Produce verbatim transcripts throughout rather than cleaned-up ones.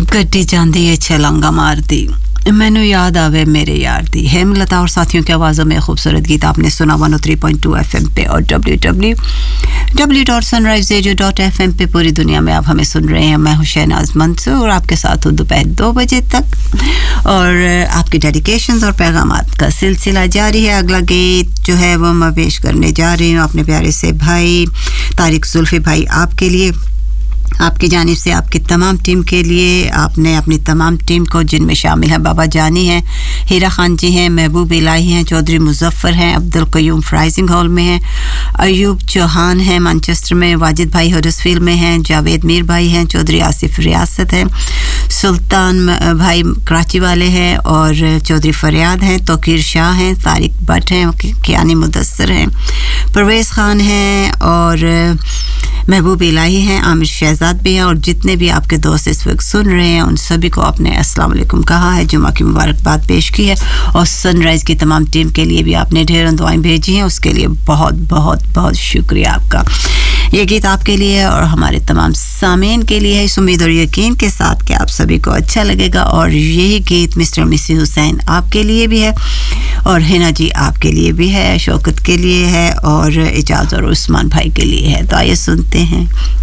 ਗੱਡੀ ਜਾਂਦੀ ਏ ਛਲਾਂਗਾ ਮਾਰਦੀ मैनू याद आवे मेरे यार दी हेमलता और साथियों की आवाज़ों में खूबसूरत गीत आपने सुना one O three point two F M पे और W W W dot sunrise radio dot F M पे पूरी दुनिया में आप हमें सुन रहे हैं। मैं हूं शहनाज मंसूर और आपके साथ हूं दोपहर दो बजे तक और आपकी डेडिकेशंस और पैगामात का सिलसिला जारी है। अगला गीत जो है वो मैं पेश करने जा रही हूँ अपने प्यारे से भाई तारिक जुल्फी भाई, आपके लिए, आपकी जानिब से, आपकी तमाम टीम के लिए, आपने अपनी तमाम टीम को जिनमें शामिल हैं बाबा जानी हैं, हीरा खान जी हैं, महबूब इलाही हैं, चौधरी मुजफ्फर हैं, अब्दुल कयूम फ्राइजिंग हॉल में हैं, अयूब चौहान हैं मैनचेस्टर में, वाजिद भाई हडर्सफील्ड में हैं, जावेद मीर भाई हैं, चौधरी आसिफ रियासत हैं, सुल्तान भाई कराची वाले हैं और चौधरी फरियाद हैं, तोकीर शाह हैं, तारिक भट्ट हैं, कियानी मुदस्सर हैं, परवेज़ खान हैं और महबूब इलाही हैं, आमिर शहजाद भी हैं और जितने भी आपके दोस्त इस वक्त सुन रहे हैं उन सभी को आपने अस्सलाम वालेकुम कहा है, जुमा की मुबारकबाद पेश की है और सनराइज़ की तमाम टीम के लिए भी आपने ढेरों दुआएं भेजी हैं, उसके लिए बहुत बहुत बहुत शुक्रिया आपका। ये गीत आपके लिए और हमारे तमाम सामीन के लिए है, इस उम्मीद और यकीन के साथ कि आप सभी को अच्छा लगेगा और यही गीत मिस्टर मिसी हुसैन आपके लिए भी है और हिना जी आपके लिए भी है, शौकत के लिए है और इजाज़ और उस्मान भाई के लिए है। तो आइए सुनते हैं।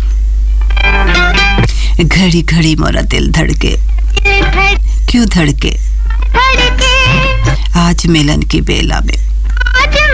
घड़ी घड़ी मोरा दिल धड़के, क्यों धड़के, आज मिलन की बेला में